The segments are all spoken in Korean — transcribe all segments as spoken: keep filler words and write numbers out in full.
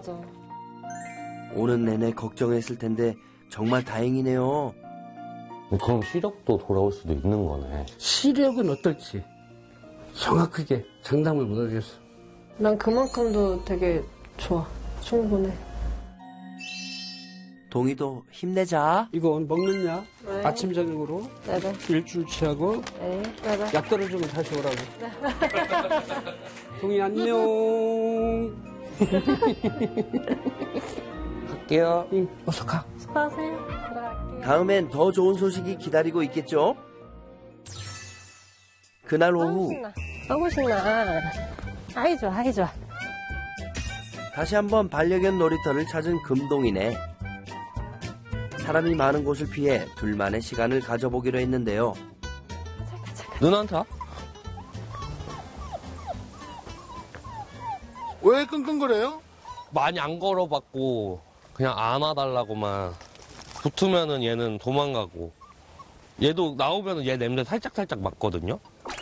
맞아. 오는 내내 걱정했을 텐데 정말 다행이네요. 그럼 시력도 돌아올 수도 있는 거네. 시력은 어떨지 정확하게 장담을 못하겠어. 난 그만큼도 되게 좋아. 충분해. 동희도 힘내자. 이거 먹느냐? 네. 아침 저녁으로 네네. 일주일 취하고 네. 네네. 약 떨어지면 다시 오라고. 네. 동희 안녕. 갈게요. 응, 어서 가. 수고하세요. 들어갈게요. 다음엔 더 좋은 소식이 기다리고 있겠죠? 그날 오후 신나. 너무 신나. 아이 좋아, 아이 좋아. 다시 한번 반려견 놀이터를 찾은 금동이네. 사람이 많은 곳을 피해 둘만의 시간을 가져보기로 했는데요. 누나한테 와? 왜 끙끙거려요? 많이 안 걸어봤고 그냥 안아달라고만. 붙으면은 얘는 도망가고. 얘도 나오면은 얘 냄새 살짝살짝 맡거든요.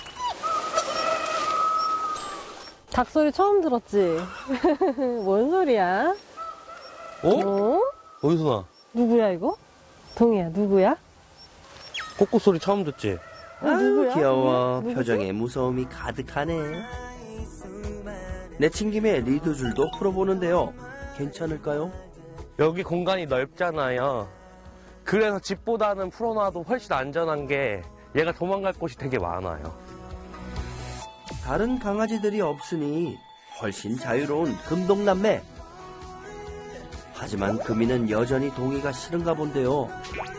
닭소리 처음 들었지? 뭔 소리야? 어? 어? 어디서 나? 누구야 이거? 동이야, 누구야? 꼬꼬 소리 처음 듣지? 어, 누구야? 귀여워. 누구지? 표정에 무서움이 가득하네. 내친 김에 리드줄도 풀어보는데요. 괜찮을까요? 여기 공간이 넓잖아요. 그래서 집보다는 풀어놔도 훨씬 안전한 게 얘가 도망갈 곳이 되게 많아요. 다른 강아지들이 없으니 훨씬 자유로운 금동남매. 하지만 금이는 여전히 동이가 싫은가 본데요.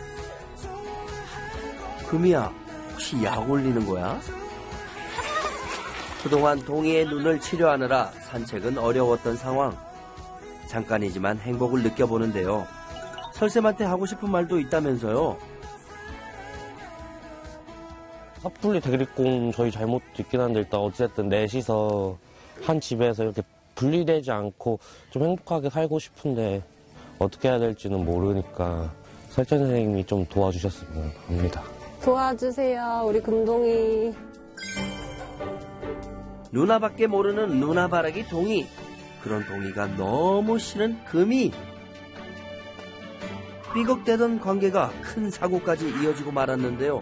금이야, 혹시 약 올리는 거야? 그동안 동이의 눈을 치료하느라 산책은 어려웠던 상황. 잠깐이지만 행복을 느껴보는데요. 설쌤한테 하고 싶은 말도 있다면서요. 섣불리 대리꿈 저희 잘못도 있긴 한데 일단 어쨌든 넷이서 한 집에서 이렇게 분리되지 않고 좀 행복하게 살고 싶은데 어떻게 해야 될지는 모르니까 설정 선생님이 좀 도와주셨으면 합니다. 도와주세요, 우리 금동이. 누나밖에 모르는 누나바라기 동이. 그런 동이가 너무 싫은 금이. 삐걱대던 관계가 큰 사고까지 이어지고 말았는데요.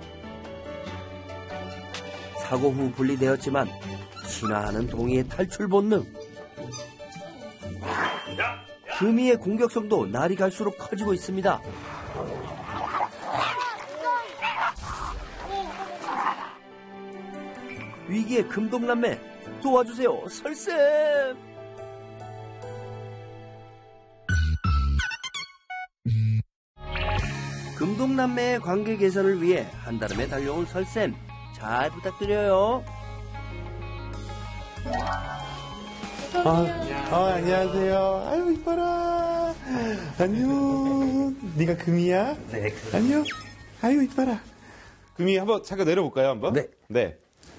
사고 후 분리되었지만 진화하는 동이의 탈출 본능. 금이의 공격성도 날이 갈수록 커지고 있습니다. 위기의 금동남매 도와주세요, 설쌤. 금동남매의 관계 개선을 위해 한달음에 달려온 설쌤, 잘 부탁드려요. 아, 아, 안녕하세요. 아유, 이뻐라. 안녕. 네가 금이야? 네. 안녕. 아유, 이뻐라. 금이 한번 잠깐 내려볼까요, 한번? 네. 네.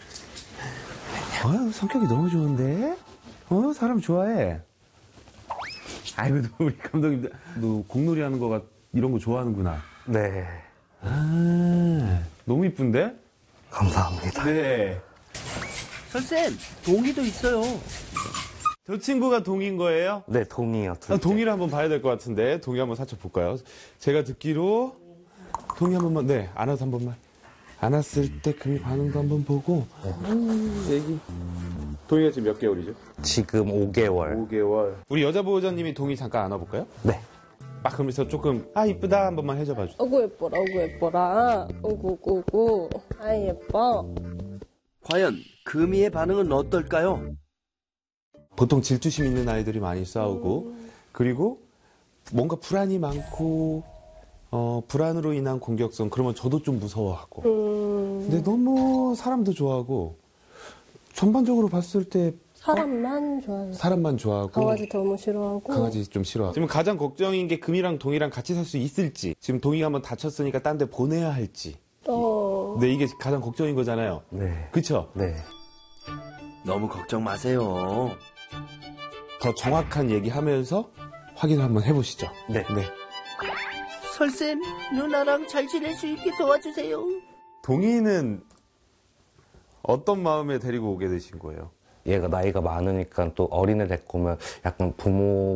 아유, 성격이 너무 좋은데? 어, 사람 좋아해. 아이고, 우리 감독님, 너 공놀이 하는 거가 이런 거 좋아하는구나. 네. 아, 너무 이쁜데? 감사합니다. 네. 설쌤, 동이도 있어요. 저 친구가 동인 거예요? 네, 동이요. 아, 동이를 한번 봐야 될 것 같은데, 동이 한번 살짝 볼까요? 제가 듣기로, 동이 한 번만, 네, 안아서 한 번만. 안았을 때 금이 반응도 한번 보고, 음, 얘기. 동이가 지금 몇 개월이죠? 지금 오 개월. 오 개월. 우리 여자 보호자님이 동이 잠깐 안아볼까요? 네. 막 그러면서 조금, 아, 이쁘다 한 번만 해줘봐 주세요. 어구 예뻐라, 어구 예뻐라. 어구 어구 어구. 아이 예뻐. 과연 금이의 반응은 어떨까요? 보통 질투심 있는 아이들이 많이 싸우고, 그리고 뭔가 불안이 많고, 어, 불안으로 인한 공격성, 그러면 저도 좀 무서워하고. 음, 근데 너무 사람도 좋아하고, 전반적으로 봤을 때 사람만 좋아해. 사람만 좋아하고, 강아지 너무 싫어하고. 강아지 좀 싫어하고. 지금 가장 걱정인 게 금이랑 동이랑 같이 살 수 있을지, 지금 동이가 한번 다쳤으니까 딴 데 보내야 할지. 어. 근데 이게 가장 걱정인 거잖아요. 네. 그쵸? 네. 너무 걱정 마세요. 더 정확한 얘기 하면서 확인을 한번 해보시죠. 네. 네. 설쌤, 누나랑 잘 지낼 수 있게 도와주세요. 동이는 어떤 마음에 데리고 오게 되신 거예요? 얘가 나이가 많으니까 또 어린애 데리고 오면 약간 부모